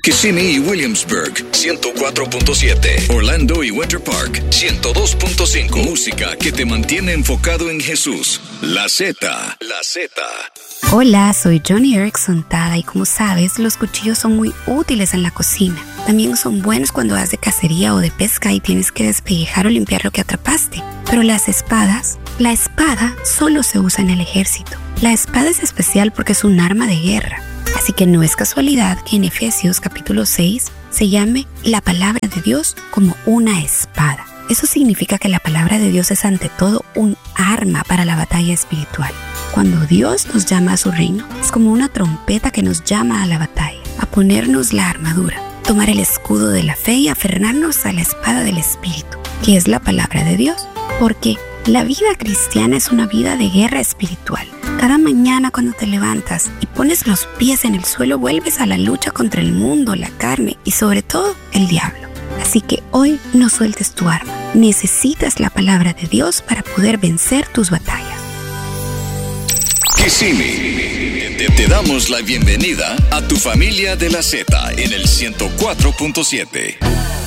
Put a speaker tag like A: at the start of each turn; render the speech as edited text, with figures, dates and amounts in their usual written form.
A: Kissimmee y Williamsburg, 104.7. Orlando y Winter Park, 102.5. Música que te mantiene enfocado en Jesús. La Z.
B: Hola, soy Johnny Erickson Tada y como sabes, los cuchillos son muy útiles en la cocina. También son buenos cuando vas de cacería o de pesca y tienes que despellejar o limpiar lo que atrapaste. Pero la espada solo se usa en el ejército. La espada es especial porque es un arma de guerra. Así que no es casualidad que en Efesios capítulo 6 se llame la palabra de Dios como una espada. Eso significa que la palabra de Dios es ante todo un arma para la batalla espiritual. Cuando Dios nos llama a su reino, es como una trompeta que nos llama a la batalla, a ponernos la armadura, tomar el escudo de la fe y aferrarnos a la espada del Espíritu, que es la palabra de Dios. Porque la vida cristiana es una vida de guerra espiritual. Cada mañana cuando te levantas y pones los pies en el suelo, vuelves a la lucha contra el mundo, la carne y sobre todo el diablo. Así que hoy no sueltes tu arma. Necesitas la palabra de Dios para poder vencer tus batallas.
A: Kissimmee, te damos la bienvenida a tu familia de la Z en el 104.7.